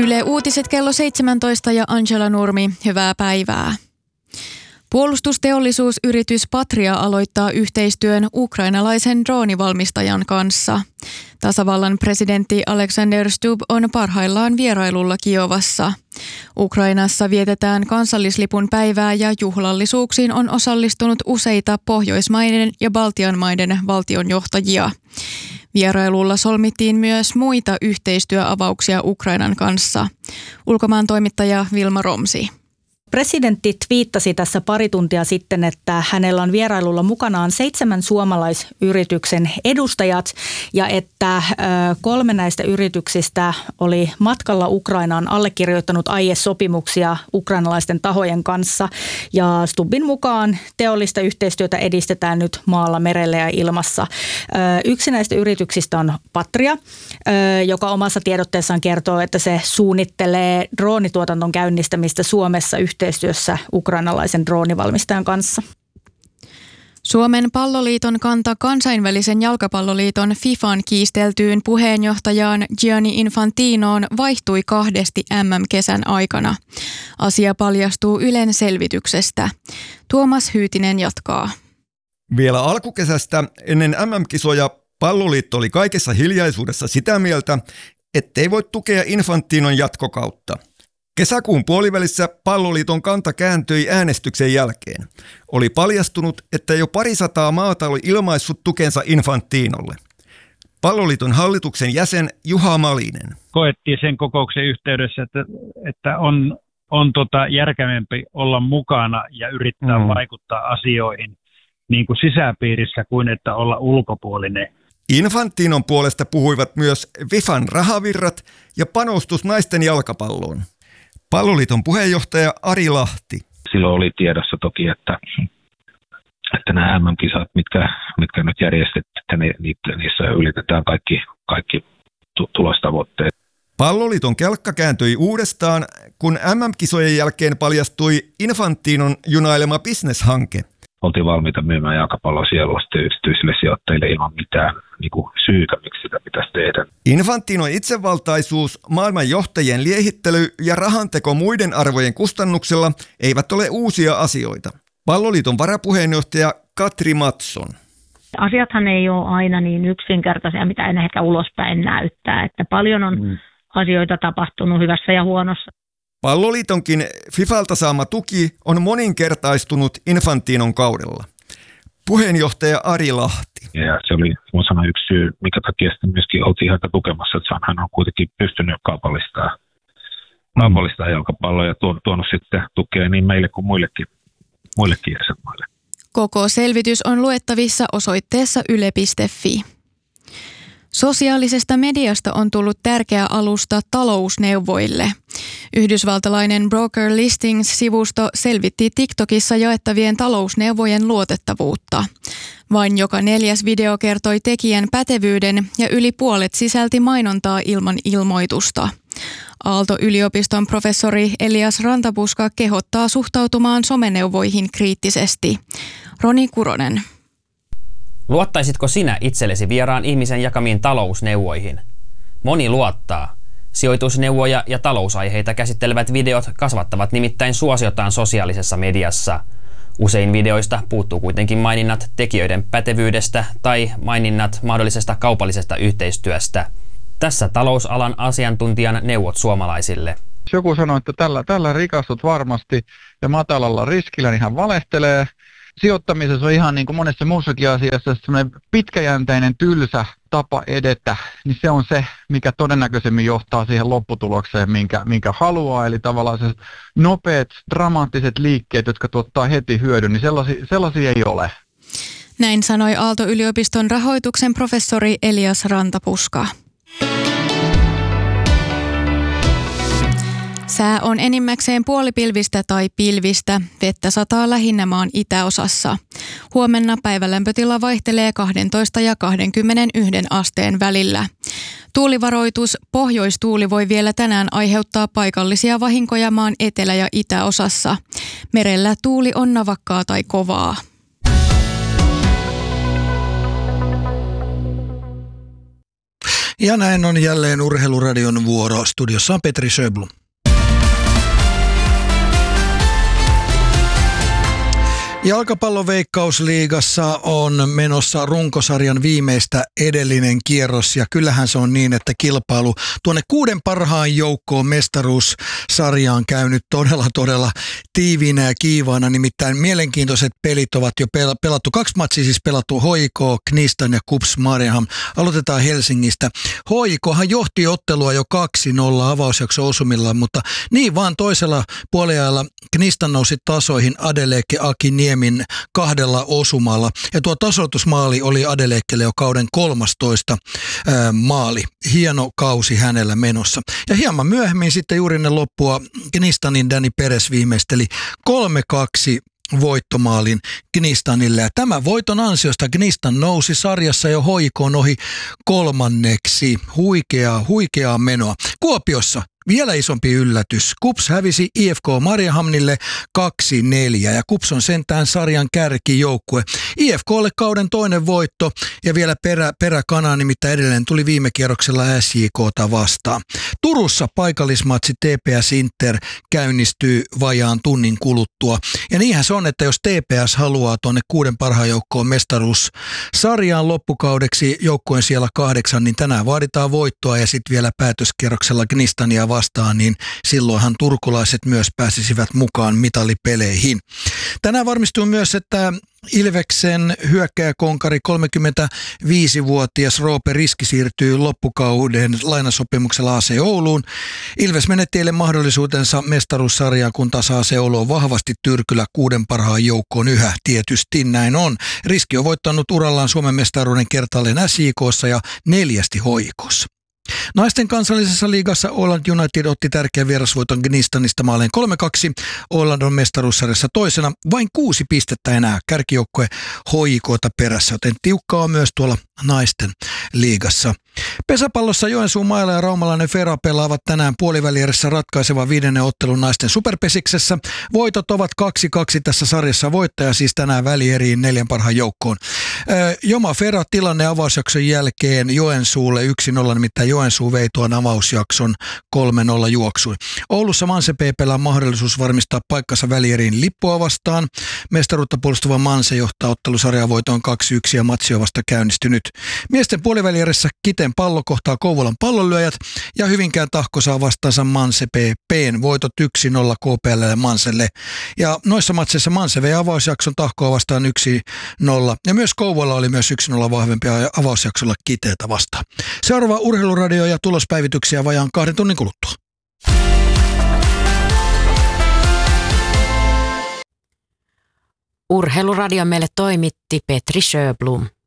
Yle Uutiset kello 17 ja Angela Nurmi, hyvää päivää. Puolustusteollisuusyritys Patria aloittaa yhteistyön ukrainalaisen droonivalmistajan kanssa. Tasavallan presidentti Alexander Stubb on parhaillaan vierailulla Kiovassa. Ukrainassa vietetään kansallislipun päivää ja juhlallisuuksiin on osallistunut useita Pohjoismaiden ja Baltian maiden valtionjohtajia. Vierailulla solmittiin myös muita yhteistyöavauksia Ukrainan kanssa. Ulkomaan toimittaja Vilma Romsi. Presidentti twiittasi tässä pari tuntia sitten, että hänellä on vierailulla mukanaan 7 suomalaisyrityksen edustajat ja että 3 näistä yrityksistä oli matkalla Ukrainaan allekirjoittanut aiesopimuksia ukrainalaisten tahojen kanssa. Ja Stubbin mukaan teollista yhteistyötä edistetään nyt maalla, merellä ja ilmassa. Yksi näistä yrityksistä on Patria, joka omassa tiedotteessaan kertoo, että se suunnittelee droonituotanton käynnistämistä Suomessa yhteistyössä ukrainalaisen droonivalmistajan kanssa. Suomen palloliiton kanta kansainvälisen jalkapalloliiton FIFAn kiisteltyyn puheenjohtajaan Gianni Infantinoon vaihtui 2 MM-kesän aikana. Asia paljastuu Ylen selvityksestä. Tuomas Hyytinen jatkaa. Vielä alkukesästä ennen MM-kisoja palloliitto oli kaikessa hiljaisuudessa sitä mieltä, ettei voi tukea Infantinon jatkokautta. Kesäkuun puolivälissä palloliiton kanta kääntyi äänestyksen jälkeen. Oli paljastunut, että jo 200 maata oli ilmaissut tukensa Infantinolle. Palloliiton hallituksen jäsen Juha Malinen. Koettiin sen kokouksen yhteydessä, että on järkevämpi olla mukana ja yrittää vaikuttaa asioihin niin kuin sisäpiirissä kuin että olla ulkopuolinen. Infantinon puolesta puhuivat myös FIFAn rahavirrat ja panostus naisten jalkapalloon. Palloliiton puheenjohtaja Ari Lahti. Silloin oli tiedossa toki, että nämä MM-kisat, mitkä nyt järjestetään, niissä ylitetään kaikki tulostavoitteet. Palloliiton kelkka kääntyi uudestaan, kun MM-kisojen jälkeen paljastui Infantinon junailema bisneshanke. Oltiin valmiita myymään jalkapalloa sielusti yksityisille sijoittajille ilman mitään syytä, miksi sitä pitäisi tehdä. Infantinon itsevaltaisuus, maailman johtajien liehittely ja rahanteko muiden arvojen kustannuksella eivät ole uusia asioita. Palloliiton varapuheenjohtaja Katri Mattsson. Asiathan ei ole aina niin yksinkertaisia, mitä en ehkä ulospäin näyttää. Että paljon on asioita tapahtunut hyvässä ja huonossa. Palloliitonkin FIFAlta saama tuki on moninkertaistunut Infantinon kaudella. Puheenjohtaja Ari Lahti. Ja se oli yksi syy, mikä takia sitten myöskin oltiin häntä tukemassa, että hän on kuitenkin pystynyt kaupallistamaan jalkapalloa ja tuonut sitten tukea niin meille kuin muillekin jäsenmaille. Koko selvitys on luettavissa osoitteessa yle.fi. Sosiaalisesta mediasta on tullut tärkeä alusta talousneuvoille. Yhdysvaltalainen Broker Listings-sivusto selvitti TikTokissa jaettavien talousneuvojen luotettavuutta. Vain joka 4. video kertoi tekijän pätevyyden ja yli puolet sisälti mainontaa ilman ilmoitusta. Aalto-yliopiston professori Elias Rantapuska kehottaa suhtautumaan someneuvoihin kriittisesti. Roni Kuronen. Luottaisitko sinä itsellesi vieraan ihmisen jakamiin talousneuvoihin? Moni luottaa. Sijoitusneuvoja ja talousaiheita käsittelevät videot kasvattavat nimittäin suosiotaan sosiaalisessa mediassa. Usein videoista puuttuu kuitenkin maininnat tekijöiden pätevyydestä tai maininnat mahdollisesta kaupallisesta yhteistyöstä. Tässä talousalan asiantuntijan neuvot suomalaisille. Jos joku sanoo, että tällä rikastut varmasti ja matalalla riskillä, niin hän valehtelee. Sijoittamisessa on ihan niin kuin monessa muussakin asiassa semmoinen pitkäjänteinen tylsä tapa edetä, niin se on se, mikä todennäköisemmin johtaa siihen lopputulokseen, minkä haluaa. Eli tavallaan se nopeat, dramaattiset liikkeet, jotka tuottaa heti hyödyn, niin sellaisia ei ole. Näin sanoi Aalto-yliopiston rahoituksen professori Elias Rantapuska. Sää on enimmäkseen puolipilvistä tai pilvistä. Vettä sataa lähinnä maan itäosassa. Huomenna päivälämpötila vaihtelee 12 ja 21 asteen välillä. Tuulivaroitus: pohjoistuuli voi vielä tänään aiheuttaa paikallisia vahinkoja maan etelä- ja itäosassa. Merellä tuuli on navakkaa tai kovaa. Ja näin on jälleen Urheiluradion vuoro. Studiossa on Petri Sjöblom. Jalkapallon Veikkausliigassa on menossa runkosarjan viimeistä edellinen kierros ja kyllähän se on niin, että kilpailu tuonne 6 parhaan joukkoon mestaruussarjaan käynyt todella tiiviinä ja kiivaana. Nimittäin mielenkiintoiset pelit ovat jo pelattu. 2 matsia siis pelattu, HJK, Knistan ja KuPS Mariehamn. Aloitetaan Helsingistä. HJKhan johti ottelua jo 2-0 avausjakso osumilla, mutta niin vaan toisella puoliajalla Knistan nousi tasoihin Adeleke Akiniemin 2 osumalla. Ja tuo tasoitusmaali oli Adelekelle jo kauden 13 maali. Hieno kausi hänellä menossa. Ja hieman myöhemmin sitten juuri ennen loppua Knistanin Danny Perez viimeisteli 3-2 voittomaalin Knistanille. Ja tämän voiton ansiosta Knistan nousi sarjassa jo HJK:n ohi 3. Huikeaa menoa. Kuopiossa vielä isompi yllätys. KuPS hävisi IFK Mariehamnille 2-4 ja KuPS on sentään sarjan kärkijoukkue. IFK:lle kauden toinen voitto ja vielä peräkanaa, nimittäin edelleen tuli viime kierroksella SJK:ta vastaan. Turussa paikallismatsi TPS Inter käynnistyy vajaan tunnin kuluttua. Ja niinhän se on, että jos TPS haluaa tuonne 6 parhaan joukkoon mestaruussarjaan loppukaudeksi joukkojen siellä 8, niin tänään vaaditaan voittoa ja sitten vielä päätöskierroksella Knistania vastaan, niin silloinhan turkulaiset myös pääsisivät mukaan mitalipeleihin. Tänään varmistuu myös, että Ilveksen hyökkääjäkonkari 35-vuotias Roope Riski siirtyy loppukauden lainasopimuksella AC Ouluun. Ilves menetti eilen mahdollisuutensa mestaruussarjaan, kun taas AC Oulu on vahvasti tyrkyllä 6 parhaan joukkoon yhä. Tietysti näin on. Riski on voittanut urallaan Suomen mestaruuden kertaalleen SJK:ssa ja 4 HJK:ssa. Naisten kansallisessa liigassa Åland United otti tärkeän vierasvoiton Knistanista maaleen 3-2. Åland on mestaruussarjassa toisena, vain 6 pistettä enää kärkijoukkue HJK:ta perässä, joten tiukkaa on myös tuolla naisten liigassa. Pesäpallossa Joensuun Maila ja raumalainen Fera pelaavat tänään puolivälierässä ratkaisevan 5. ottelun naisten superpesiksessä. Voitot ovat 2-2 tässä sarjassa, voittaja siis tänään välieriin 4 parhaan joukkoon. Joma Fera tilanne avausjakson jälkeen Joensuulle 1-0, nimittäin Joensuu vei tuon avausjakson 3-0 juoksuun. Oulussa Manse PP:llä on mahdollisuus varmistaa paikkansa välieriin Lippua vastaan. Mestaruutta puolustava Manse johtaa ottelusarjaa voitoon 2-1 ja matsi on vasta käynnistynyt. Miesten puolivälierässä Kiten Pallo kohtaa Kouvolan Pallonlyöjät ja Hyvinkään Tahko saa vastaansa Manse PP:n voitot 1-0 KPL:lle Manselle. Ja noissa matseissa Manse vei avausjakson Tahkoa vastaan 1-0 ja myös Kouvola oli myös 1-0 vahvempia avausjaksolla Kiteeltä vastaan. Seuraava Urheiluradio ja tulospäivityksiä vajaan 2 tunnin kuluttua. Urheiluradio meille toimitti Petri Sjöblom.